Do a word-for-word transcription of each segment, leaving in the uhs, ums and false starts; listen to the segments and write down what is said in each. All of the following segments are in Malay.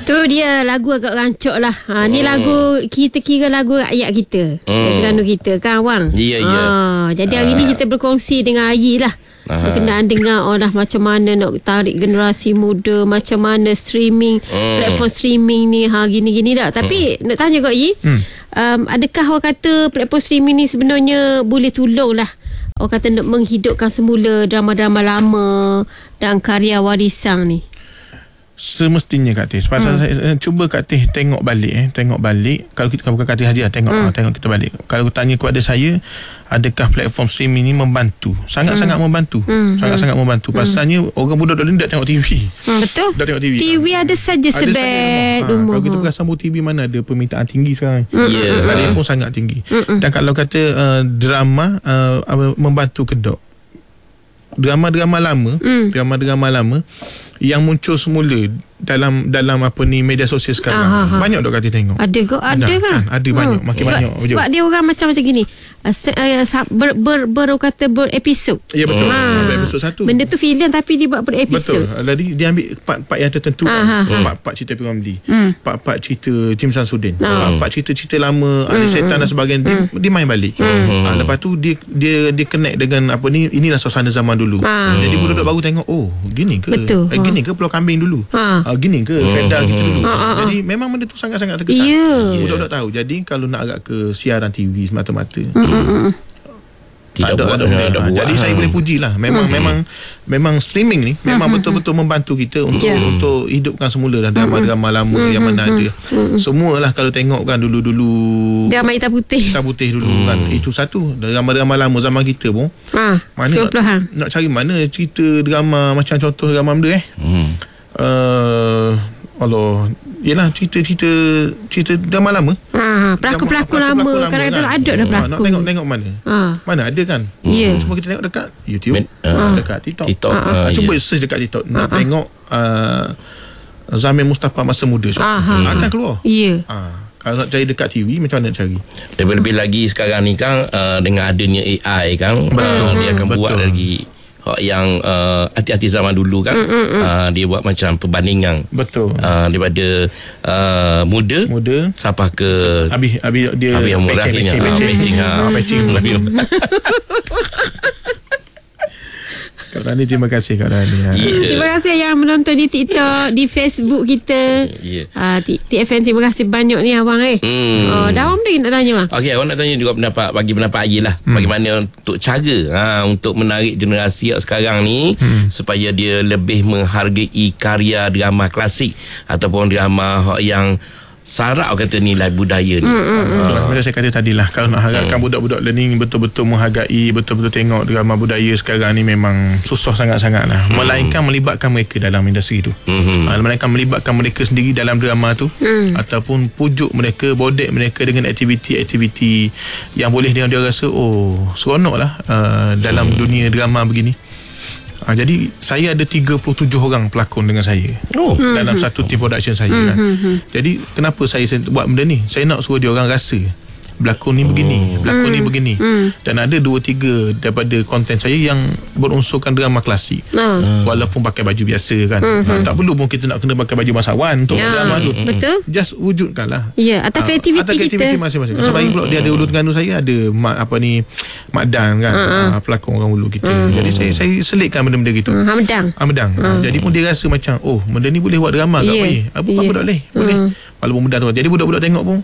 Tu dia lagu agak rancak lah. Ha, ni hmm. lagu kita kira lagu rakyat kita. Hmm. Terengganu kita kan Wang. Ya, ya. Ha, jadi hari uh. ni kita berkongsi dengan Ayi lah. Aha. Berkenaan dengan orang macam mana nak tarik generasi muda, macam mana streaming, hmm. platform streaming ni ha gini-gini dah. Tapi hmm. nak tanya kau Ayi, hmm. um, adakah orang kata platform streaming ni sebenarnya boleh tolong lah orang kata nak menghidupkan semula drama-drama lama dan karya warisan ni? Semestinya Kak Teh. Pasal hmm. saya cuba Kak Teh tengok balik eh, tengok balik. Kalau kita bukan Kak Teh saja tengok hmm. tengok kita balik. Kalau tanya kepada saya, adakah platform streaming ni membantu? Sangat-sangat hmm. membantu. Hmm. Sangat-sangat membantu. Hmm. Pasalnya orang budak dulu dah tengok T V. Hmm, betul. Dah tengok T V. T V kan? ada saja sebab ha, kalau kita perasan T V mana ada permintaan tinggi sekarang. Ya. Yeah. Telefon sangat tinggi. Hmm. Dan kalau kata uh, drama uh, membantu kedok. Drama-drama lama, hmm. drama-drama lama yang muncul semula dalam dalam apa ni media sosial sekarang. Aha, aha. Banyak dok kata tengok. Ada kok, ada nah, kan? kan? Ada hmm. banyak, makin sebab, banyak. Sebab dia orang macam macam gini. Uh, ber, ber, ber, kata berepisod. Ya betul. Ha. Berepisod satu. Benda tu filem tapi dia buat berepisod. Betul. Jadi dia ambil part-part yang tertentu. Part-part cerita P. Ramlee. Hmm. Part-part cerita Jim Samsudin. Ha. Part-part cerita-cerita lama, hmm. Ali Setan dan sebagainya. Dia, hmm. dia main balik. Hmm. Ha, lepas tu dia dia dia connect dengan apa ni, inilah suasana zaman dulu. Ha. Jadi budak-budak baru tengok, oh gini ke? Betul. Eh, gini ke Pulau Kambing dulu? Ha. Ha, gini ke Feda kita dulu? Ha. Ha. Jadi memang benda tu sangat-sangat terkesan. Yeah. Budak-budak tahu. Jadi kalau nak agak ke siaran T V semata-mata. Hmm. Tidak ada, buat, ada, ada, ada buat. Jadi ha. saya boleh pujilah. Memang hmm. memang memang streaming ni memang hmm. betul-betul membantu kita untuk yeah. untuk hidupkan semula dan drama-drama lama hmm. yang mana ada. Hmm. Semualah kalau tengok kan dulu-dulu drama hitam putih. Hitam putih dulu hmm. kan. Itu satu. Drama-drama lama zaman kita pun. Ha. Mana nak, nak cari mana cerita drama macam contoh drama benda eh. Hmm. Uh, Allah, yelah cerita-cerita cerita drama lama. Ha, pelakon-pelakon lama, lama kadang-kadang kan? Ada dah pelakon. Nak tengok-tengok mana? Ha. Mana ada kan? Yeah. Cuma kita tengok dekat YouTube, uh, dekat TikTok. TikTok. Uh, uh, cuba yeah. search dekat TikTok. Nak uh, tengok uh, Zamir Mustafa masa muda. So, uh, akan keluar. Ya. Yeah. Uh, kalau nak cari dekat T V, macam mana nak cari? Lebih-lebih lagi sekarang ni kan uh, dengan adanya A I kan, betul. Uh, dia akan betul. buat lagi yang uh, artis-artis zaman dulu kan, mm, mm, mm. Uh, dia buat macam perbandingan, betul, uh, daripada uh, muda muda sampai ke habis habis dia habis yang murah ni matching ha matching Kak Rani, terima kasih Kak Rani. Yeah. Terima kasih yang menonton di TikTok, di Facebook kita. Yeah. Uh, T F M, terima kasih banyak ni abang eh. Hmm. Oh, dah awam lagi nak tanya bang. Okey, awak nak tanya juga pendapat, bagi pendapat Ayi lah. Hmm. Bagaimana untuk cara ha, untuk menarik generasi sekarang ni hmm. supaya dia lebih menghargai karya drama klasik ataupun drama yang syarat kata nilai budaya ni. Hmm, hmm, ha. Macam saya kata tadilah, kalau nak harapkan hmm. budak-budak learning betul-betul menghargai, betul-betul tengok drama budaya sekarang ni memang susah sangat-sangat lah. Hmm. Melainkan melibatkan mereka dalam industri tu. Hmm. Ha, melainkan melibatkan mereka sendiri dalam drama tu. Hmm. Ataupun pujuk mereka, bodek mereka dengan aktiviti-aktiviti yang boleh dia, dia rasa oh seronok lah uh, dalam hmm. dunia drama begini. Ha, jadi saya ada tiga puluh tujuh orang pelakon dengan saya oh. dalam mm-hmm. satu team production saya mm-hmm. kan. Jadi kenapa saya buat benda ni? Saya nak suruh dia orang rasa berlakon ni begini, oh. berlakon mm. ni begini. Mm. Dan ada dua tiga daripada konten saya yang berunsurkan drama klasik. Mm. Walaupun pakai baju biasa kan. Mm-hmm. Ha, tak perlu pun kita nak kena pakai baju masawan untuk yeah. drama tu. Betul. Just wujudkanlah. Ya, yeah, atas kreativiti atas kreativiti kita. Masing-masing. Sebab mm. pula dia ada Ulu Terengganu, saya ada mak, apa ni Mak Dan kan. Mm-hmm. Ha, pelakon orang Ulu kita. Mm. Jadi saya saya selitkan benda-benda gitu. Mm. Hamdang. Hamdang. Mm. Ha, jadi pun dia rasa macam oh, benda ni boleh buat drama kat yeah. apa apa yeah. tak boleh. Boleh. Mm. Walaupun mudah tu. Jadi budak-budak tengok pun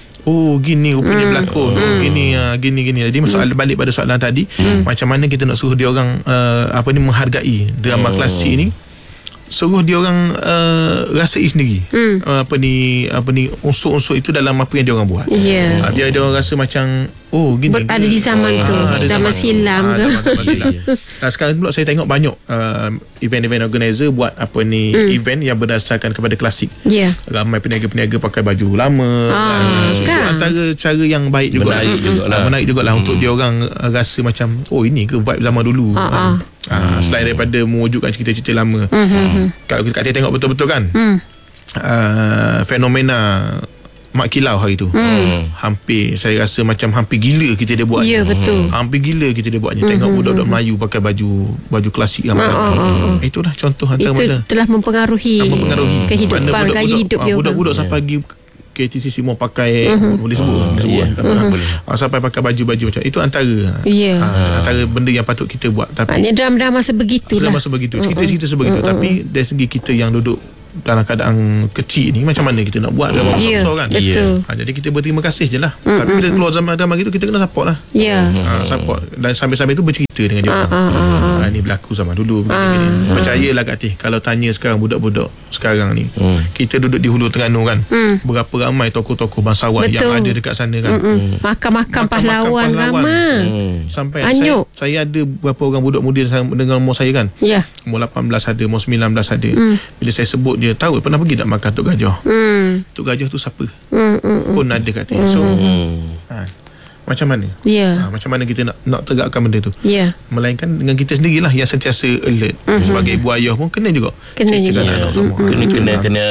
oh gini rupanya mm. berlakon mm. oh, gini uh, gini gini jadi soalan mm. balik pada soalan tadi mm. macam mana kita nak suruh dia orang uh, apa ni menghargai drama mm. klasik ni, suruh dia orang uh, rasai sendiri mm. uh, apa ni apa ni unsur-unsur itu dalam apa yang dia orang buat. Yeah. Uh, biar dia orang rasa macam oh gini Ber- ada di zaman uh, tu zaman, zaman silam uh, tu zaman, zaman silam. Nah, sekarang pula saya tengok banyak uh, event-event organizer buat apa ni mm. event yang berdasarkan kepada klasik. Yeah. Ramai peniaga-peniaga pakai baju lama ah, uh, so kan? Itu antara cara yang baik juga menarik jugalah, uh, menarik jugalah mm. untuk dia orang uh, rasa macam oh ini ke vibe zaman dulu. uh, uh. Uh, selain daripada mewujudkan cerita-cerita lama. Mm-hmm. Kalau kita tengok betul-betul kan mm. uh, fenomena Mak Kilau hari tu. Hmm. Hampir saya rasa macam hampir gila kita dia buat. Ya, betul. Hampir gila kita dia buatnya. Tengok budak-budak Melayu pakai baju baju klasik ramai-ramai. Ah, ah, ah. Itulah contoh antara Itu mana telah mempengaruhi, mempengaruhi kehidupan, Mana gaya hidup dia. budak-budak sampai pergi K T C semua pakai Mhm. boleh sebut, Oh, boleh sebut ya. tak apa. Ah, sampai pakai baju-baju macam itu antara Ya. ah, antara benda yang patut kita buat. Tapi Maknanya drama-drama sebegitulah. sudah masa begitu, cerita-cerita sebegitu. Tapi dari segi kita yang duduk dalam keadaan kecil ni, macam mana kita nak buat dalam Ya, besar-besar kan. betul. ha, Jadi kita berterima kasih je lah. Tapi bila keluar zaman drama gitu, kita kena support lah. Ya. ha, Support. Dan sambil-sambil tu bercerita dengan dia orang. ah, ah, ha, Ini berlaku zaman dulu begini-begini. Percayalah Kak Teh, kalau tanya sekarang budak-budak sekarang ni, kita duduk di Hulu Terengganu kan, berapa ramai tokoh-tokoh bangsawan yang Betul. ada dekat sana kan. Mm-mm. Makam-makam pahlawan ramai. Sampai saya, Anyuk. saya ada beberapa orang budak muda dengan umur saya kan, Ya. umur lapan belas ada, umur sembilan belas ada. Bila saya sebut, dia tahu pernah pergi tak makan Tok Gajah. Hmm. Tok Gajah tu siapa? Hmm, hmm, Pun ada kat sini. So ha, macam mana? Ya. Ha, macam mana kita nak nak tegakkan benda tu? Ya. Melainkan dengan kita sendirilah yang sentiasa alert. Sebagai ibu ayah pun kena juga. Kena ceritakan juga. anak semua. Kena kena kena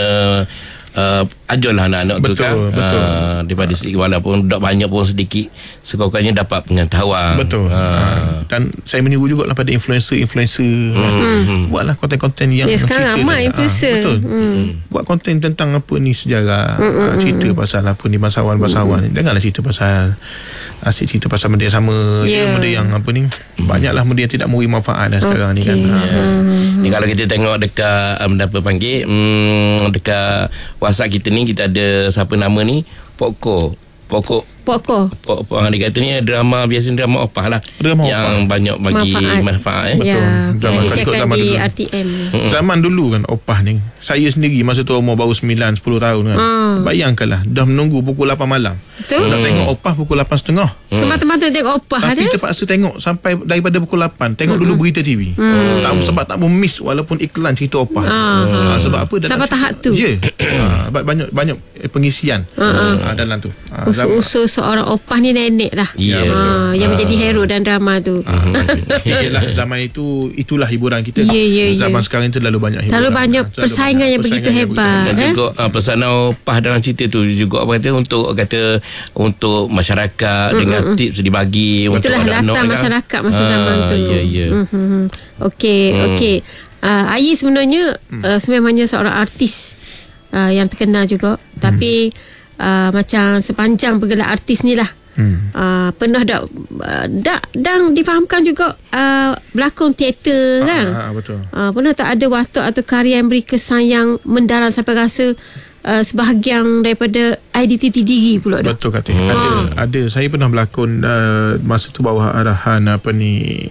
uh, ajarlah anak-anak tu Betul, kan. betul. Uh, daripada sedikit, walaupun budak banyak pun sedikit, sekurang-kurangnya dapat pengetahuan. Betul. Uh, Ha. Dan saya meniru jugalah pada influencer-influencer. Hmm. Buatlah konten-konten yang Ya, sekarang cerita ramai tentang- influencer. Ha, betul. Hmm. Buat konten tentang apa ni sejarah, ha, cerita pasal apa ni bangsawan-bangsawan. Janganlah cerita pasal asyik cerita pasal benda yang sama je, Ya. benda yang apa ni. Banyaklah benda yang tidak memberi manfaat dah sekarang ni kan. Ha. Ni kalau kita tengok dekat um, apa panggil um, dekat WhatsApp kita ni, kita ada siapa nama ni, Pokok Pokok Pokok. Pokok orang dia kata ni drama, biasa drama opah lah, Drama yang opah. banyak bagi Manfaat. manfaat, eh. Betul. Ya. Zaman- Yang ikut disiarkan zaman di dulu. R T M. Zaman dulu kan opah ni, saya sendiri masa tu umur baru sembilan sepuluh tahun kan. Hmm. Bayangkanlah dah menunggu pukul lapan malam. Betul. Nak tengok opah pukul lapan setengah. Semata-mata tengok opah Tapi ada. terpaksa tengok sampai daripada pukul lapan. Tengok dulu berita T V. Hmm. Tak, sebab tak mau miss walaupun iklan cerita opah. Ah. Ha, sebab apa? Dalam Sampai tahap tu. Ya. Ha, sebab banyak banyak pengisian ha, dalam tu. Ha, zaman- Usul-usul seorang opah ni nenek lah. Ya, Ah, betul. yang menjadi hero dan drama tu. Yalah, zaman itu itulah hiburan kita. Ya, ya, ya. Zaman sekarang itu terlalu banyak hiburan. Terlalu banyak Ha, persaingan yang begitu persaingan yang hebat. Dan Eh? juga uh, pesanan opah dalam cerita tu juga apa kata, untuk kata untuk masyarakat, dengan tips dibagi untuk Itulah anak-anak latar kan. masyarakat masa Ah, zaman tu. Ya, ya. Mm-hmm. Okey, okey. Uh, Ayi sebenarnya uh, sebenarnya seorang artis uh, yang terkenal juga. Tapi uh, macam sepanjang bergelar artis ni lah. Hmm. Uh, pernah dak uh, dak dan difahamkan juga uh, berlakon teater kan. Ha, ha, betul. Uh, pernah tak ada watak atau karya yang beri kesan yang mendalam sampai rasa uh, sebahagian daripada identiti diri pula dah. Betul kata. Ada ada saya pernah berlakon uh, masa tu bawah arahan apa ni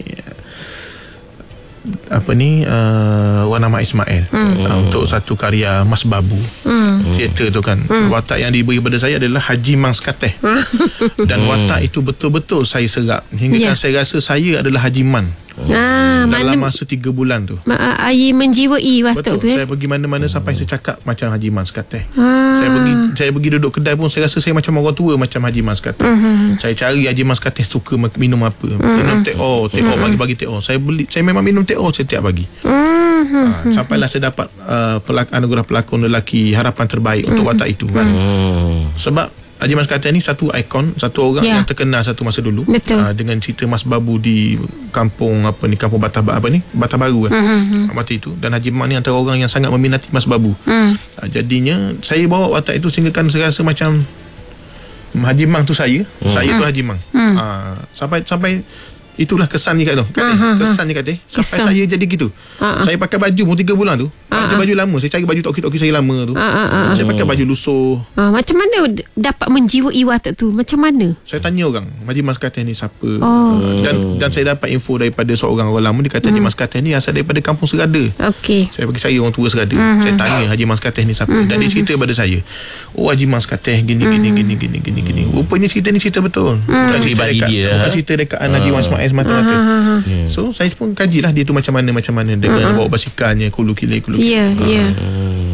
apa ni uh, Wan Ahmad Ismail hmm. uh, untuk satu karya Mas Babu hmm. teater tu kan. hmm. Watak yang diberi pada saya adalah Haji Mang Skateh. Dan watak itu betul-betul saya serap hingga Ya. kan saya rasa saya adalah Haji Man Ah, dalam mana masa tiga bulan tu. Ma- Ayi menjiwai watak Betul. tu eh. Saya pergi mana-mana sampai saya cakap macam Haji Man Skateh. Ah. Saya pergi saya pergi duduk kedai pun saya rasa saya macam orang tua macam Haji Man Skateh. Mm-hmm. Saya cari Haji Man Skateh suka minum apa. Mm-hmm. Minum teh O, teh O bagi-bagi teh O. Saya beli saya memang minum teh O setiap pagi. Mm-hmm. Ha, sampailah saya dapat uh, pelak- anugerah pelakon lelaki harapan terbaik mm-hmm. untuk watak itu kan. Hmm. Sebab Haji Mas Skateh ni satu ikon, satu orang Ya. yang terkenal satu masa dulu. Betul. Uh, dengan cerita Mas Babu di kampung apa ni, kampung Batah apa ni? Batah Baru kan. Mm-hmm. Waktu itu, dan Haji Mak ni antara orang yang sangat meminati Mas Babu. Mm. Uh, jadinya saya bawa watak itu sehingga kan saya rasa macam Haji Mang tu saya, mm. saya tu Haji Mang. Mm. Uh, sampai sampai itulah kesan ni kat tu. Kata, Aha, kesan ni kata. Sampai Kesan. saya jadi gitu. Ah, ah. Saya pakai baju pun tiga bulan tu. Baju baju lama. Saya cari baju toki-toki saya lama tu. Ah, ah, ah. Saya pakai baju lusuh. Ah, macam mana d- dapat menjiwai watak tu? Macam mana? Saya tanya orang Haji Mas Skateh ni siapa. Oh. Dan dan saya dapat info daripada seorang orang lama. Dia kata Haji Mas Skateh ni asal daripada kampung Serada. Okey. Saya pergi cari orang tua Serada. Mm-hmm. Saya tanya Haji Mas Skateh ni siapa. Mm-hmm. Dan dia cerita pada saya, oh Haji Mas Skateh gini gini gini gini gini gini. Rupanya cerita ni cerita betul. Mm. Bukan cerita Pribadi dekat dia. bukan cerita dekat Haji Wan Ismail semata-mata. Yeah. So saya pun kajilah dia tu macam mana macam mana dengan bawa basikalnya kulu kile kulu kile. Ya, ya.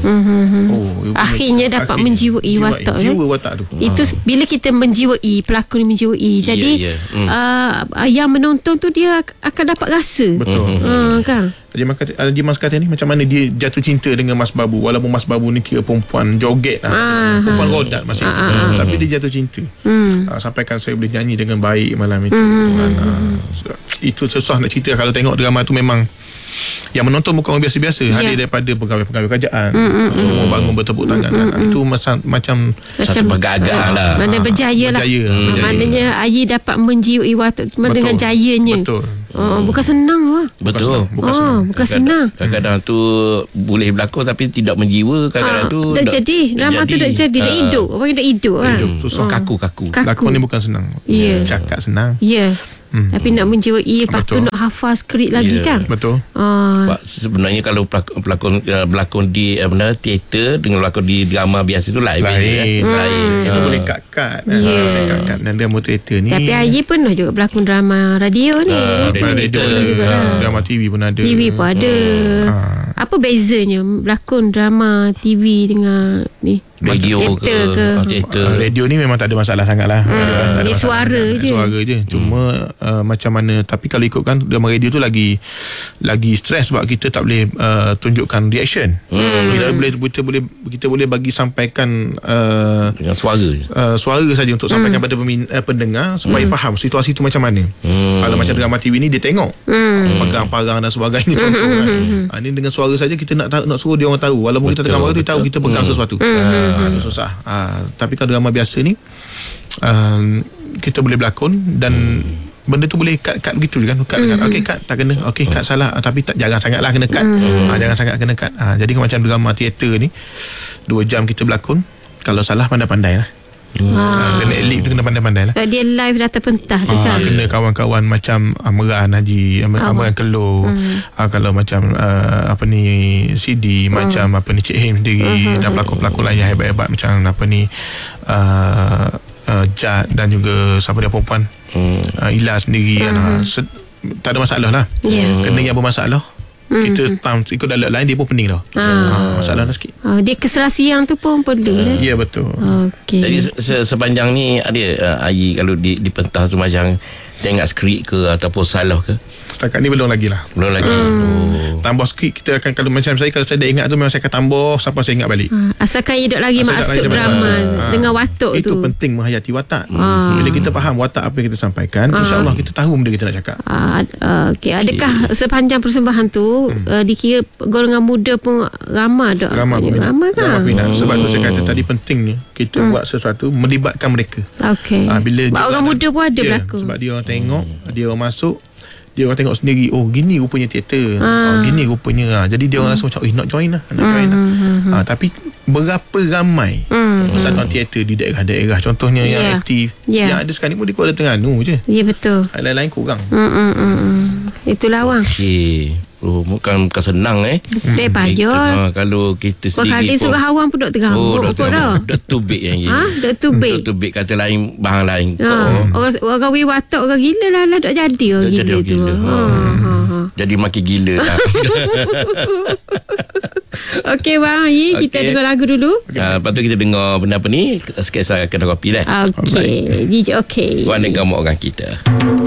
Mm-hmm. Oh, Akhirnya dapat akhirnya. menjiwai Jiwa- watak Jiwa tu. watak tu. Itu bila kita menjiwai, pelakon ni menjiwai. Jadi Ya, ya. Hmm. uh, yang menonton tu dia akan dapat rasa. Betul. Uh, kan? Haji Mas Katia, Haji Mas Katia ni macam mana dia jatuh cinta dengan Mas Babu, walaupun Mas Babu ni kira perempuan joget lah, Ah, perempuan rodat masa itu, ah, tapi dia jatuh cinta. Hmm. Ah, sampaikan saya boleh nyanyi dengan baik malam itu. Hmm. Dan, ah, so- itu susah nak cerita. Kalau tengok drama tu memang yang menonton bukan orang biasa-biasa, Ya. hadir daripada pegawai-pegawai kerajaan, semua bangun bertepuk tangan. Dan itu macam macam Satu pergagak uh, lah. Mana berjaya lah. berjaya, Hmm. berjaya. Maknanya Ayi dapat menjiwai watak tu dengan Betul. jayanya. Betul. Oh, bukan senang lah. Betul. Bukan Oh, senang. bukan senang. Kadang-kadang tu boleh berlakon tapi tidak menjiwa. Kadang-kadang tu dah jadi. Drama tu dah jadi. Dah Ah, hidup. Orang dah hidup kan. Hidup. Susah. Kaku-kaku. Kaku. Lakon ni bukan senang. Ya. Cakap senang. Ya. Hmm. Tapi nak menjiwai, lepas tu Betul. nak hafal skrip lagi Ya. kan. Betul. Ah, Sebab sebenarnya kalau pelakon, pelakon uh, berlakon di uh, mana teater dengan berlakon di drama biasa tu lain. Lain. beza, eh? Lain. Itu Ah. boleh cut-cut. Ya. Ah, boleh cut-cut. Dan drama teater ni. tapi Ayi pernah juga berlakon drama radio ni. Ah, Itu Drama juga radio Betul ada, juga lah. drama T V pun ada. T V pun ada. Ah. Apa bezanya berlakon drama T V dengan ni? Radio ke, Teater ke? ah, teater. Uh, radio ni memang tak ada masalah sangat lah. Hmm, tak ada dia masalah suara sangat. je. Suara je. Cuma uh, macam mana. Tapi kalau ikutkan drama radio tu lagi lagi stres sebab kita tak boleh uh, tunjukkan reaction. Hmm, kita boleh kita boleh kita boleh bagi sampaikan uh, Dengan suara. uh, suara saja untuk sampaikan pada pemin, uh, pendengar supaya faham situasi tu macam mana. Kalau macam drama T V ni dia tengok pegang-parang dan sebagainya contoh kan. Ha, ni dengan suara saja kita nak tahu, nak suruh dia orang tahu walaupun kita Betul, tengah marah dia tahu betul. kita pegang sesuatu. Ha, itu susah. Ha, tapi kalau drama biasa ni um, kita boleh berlakon dan benda tu boleh cut-cut begitu je kan. Cut mm-hmm. Okey cut tak kena. Okey cut salah. Ah, tapi tak, jangan sangat lah kena cut. Mm-hmm. Ha, jangan sangat kena cut. Ha, jadi macam drama teater ni dua jam kita berlakon. Kalau salah pandai-pandai lah. Ha, kena elite tu kena pandai-pandai lah. Sebab dia live dah terpentah tu Ah, kan. kena kawan-kawan macam Amran Haji, Am- Amran Kelor. Ah, kalau macam uh, apa ni C D, macam apa ni Cik Him sendiri, dan pelakon-pelakon lain yang hebat-hebat macam apa ni uh, uh, Jad dan juga siapa dia perempuan uh, Ila sendiri kan. Ah, se- tak ada masalah lah. Ya. Kena yang bermasalah kita tam ikut dalam lain dia pun pening tau. Ah, masalah dah sikit. Oh, dia keserasian tu pun perlu dah. Ya betul. Okey. Jadi se- se- sepanjang ni ada uh, Ayi kalau di, di pentas tu macam tengok skrip ke ataupun salah ke? Setakat ni belum lagi lah. Belum lagi. Oh. Tambah skrip kita akan, kalau macam saya, kalau saya dah ingat tu memang saya akan tambah sampai saya ingat balik. Ha, asalkan hidup lagi Asal tak maksud lagi dapat drama maksud. Ha. dengan watak Itu tu. penting menghayati watak. Ah. Bila kita faham watak apa yang kita sampaikan, insya-Allah kita tahu benda kita nak cakap. Ah, uh, okay. Adakah sepanjang persembahan tu hmm. uh, dikira golongan muda pun ramai tak? Ramai peminat. Ramai kan? Ramai peminat. Sebab tu saya kata tadi pentingnya kita Hmm. buat sesuatu melibatkan mereka. Okey. Ah, bila Sebab dia orang muda pun ada ya, berlakon. sebab dia orang tengok, dia orang masuk, dia orang tengok sendiri, oh gini rupanya teater, Ah. oh, gini rupanya ha. Jadi dia orang rasa macam, eh nak join lah, nak join lah. Ha, tapi berapa ramai Hmm. persatuan teater di daerah-daerah contohnya yang Ya. aktif, Ya. yang ada sekarang ni pun di Kuala Terengganu je, Ya betul. lain-lain kurang. Hmm, hmm, hmm, hmm. Itu lawang. Okey. Oh, bukan bukan senang eh. Dia Kita, payah. ha, kalau kita Berkali sendiri suruh awang pun duk Oh, terambut Doktor kot dah. Doktor Big yang ini. Ha? Doktor Big. Doktor Big kata lain bahan lain. Ha, Oh. orang orang wi watak orang gila lah lah duk jadi orang Duk jadi gila orang tu. gila. Ha, ha, ha. Jadi makin gila dah. Okey bang, Yi, kita Okey. dengar lagu dulu. Ha, lepas tu kita dengar benda apa ni, sketsa kedai kopi lah. Okey, D J okey. Warna gamuk orang kita.